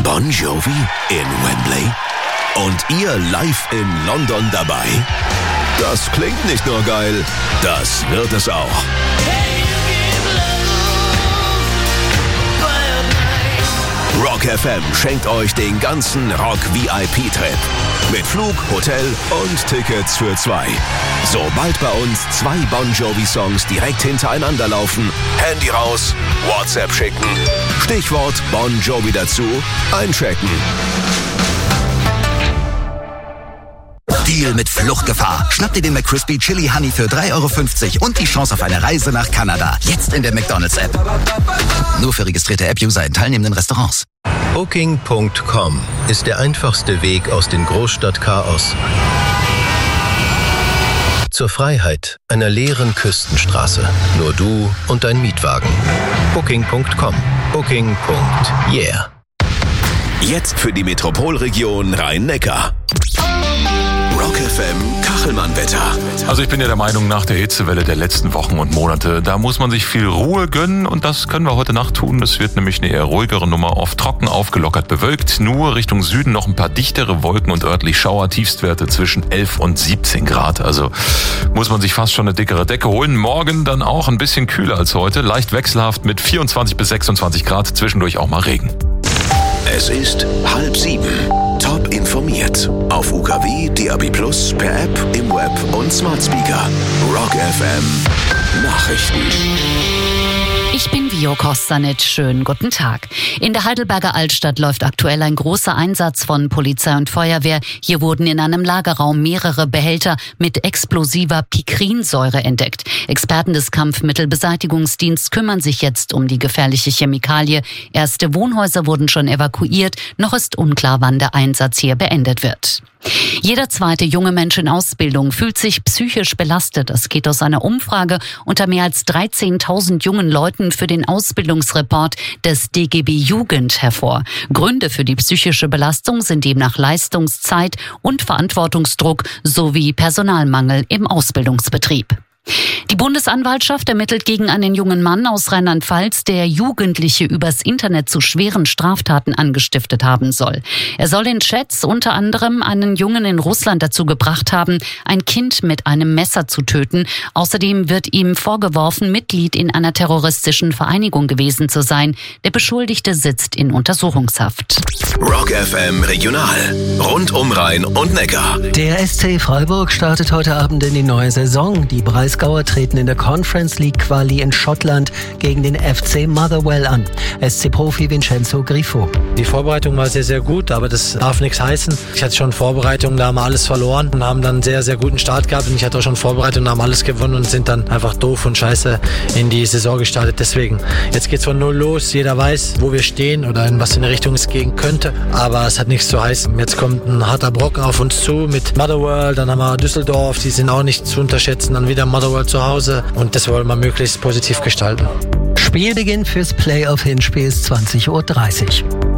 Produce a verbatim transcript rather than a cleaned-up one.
Bon Jovi in Wembley und ihr live in London dabei? Das klingt nicht nur geil, das wird es auch. Rock F M schenkt euch den ganzen Rock-V I P-Trip. Mit Flug, Hotel und Tickets für zwei. Sobald bei uns zwei Bon Jovi-Songs direkt hintereinander laufen, Handy raus, WhatsApp schicken, Stichwort Bon Jovi dazu, einchecken. Deal mit Fluchtgefahr. Schnapp dir den McCrispy Chili Honey für drei Euro fünfzig und die Chance auf eine Reise nach Kanada. Jetzt in der McDonald's-App. Nur für registrierte App-User in teilnehmenden Restaurants. Booking Punkt com ist der einfachste Weg aus dem Großstadtchaos zur Freiheit einer leeren Küstenstraße. Nur du und dein Mietwagen. Booking Punkt com. Booking. Yeah. Jetzt für die Metropolregion Rhein-Neckar. Rock F M Kachelmann-Wetter. Also ich bin ja der Meinung, nach der Hitzewelle der letzten Wochen und Monate, da muss man sich viel Ruhe gönnen und das können wir heute Nacht tun. Das wird nämlich eine eher ruhigere Nummer, oft trocken, aufgelockert, bewölkt. Nur Richtung Süden noch ein paar dichtere Wolken und örtlich Schauer, Tiefstwerte zwischen elf und siebzehn Grad. Also muss man sich fast schon eine dickere Decke holen. Morgen dann auch ein bisschen kühler als heute, leicht wechselhaft mit vierundzwanzig bis sechsundzwanzig Grad, zwischendurch auch mal Regen. Es ist halb sieben. Top informiert. Auf U K W, D A B plus, per App, im Web und Smart Speaker. Rock F M Nachrichten. Ich bin Vio Kostanic. Schönen guten Tag. In der Heidelberger Altstadt läuft aktuell ein großer Einsatz von Polizei und Feuerwehr. Hier wurden in einem Lagerraum mehrere Behälter mit explosiver Pikrinsäure entdeckt. Experten des Kampfmittelbeseitigungsdienstes kümmern sich jetzt um die gefährliche Chemikalie. Erste Wohnhäuser wurden schon evakuiert. Noch ist unklar, wann der Einsatz hier beendet wird. Jeder zweite junge Mensch in Ausbildung fühlt sich psychisch belastet. Das geht aus einer Umfrage unter mehr als dreizehntausend jungen Leuten für den Ausbildungsreport des D G B Jugend hervor. Gründe für die psychische Belastung sind demnach Leistungszeit und Verantwortungsdruck sowie Personalmangel im Ausbildungsbetrieb. Die Bundesanwaltschaft ermittelt gegen einen jungen Mann aus Rheinland-Pfalz, der Jugendliche übers Internet zu schweren Straftaten angestiftet haben soll. Er soll in Chats unter anderem einen Jungen in Russland dazu gebracht haben, ein Kind mit einem Messer zu töten. Außerdem wird ihm vorgeworfen, Mitglied in einer terroristischen Vereinigung gewesen zu sein. Der Beschuldigte sitzt in Untersuchungshaft. Rock F M Regional. Rund um Rhein und Neckar. Der S C Freiburg startet heute Abend in die neue Saison. Die Breisgauer treten in der Conference League Quali in Schottland gegen den F C Motherwell an. S C-Profi Vincenzo Grifo. Die Vorbereitung war sehr, sehr gut, aber das darf nichts heißen. Ich hatte schon Vorbereitung, da haben wir alles verloren und haben dann einen sehr, sehr guten Start gehabt. Und ich hatte auch schon Vorbereitung, da haben alles gewonnen und sind dann einfach doof und scheiße in die Saison gestartet. Deswegen, jetzt geht's von null los. Jeder weiß, wo wir stehen oder in was in der Richtung es gehen könnte. Aber es hat nichts zu heißen. Jetzt kommt ein harter Brocken auf uns zu mit Motherwell. Dann haben wir Düsseldorf, die sind auch nicht zu unterschätzen. Dann wieder Motherwell zu Hause und das wollen wir möglichst positiv gestalten. Spielbeginn fürs Playoff-Hinspiel ist zwanzig Uhr dreißig.